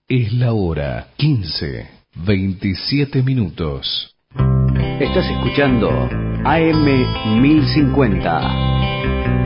Es la hora 15:27. Estás escuchando AM 1050.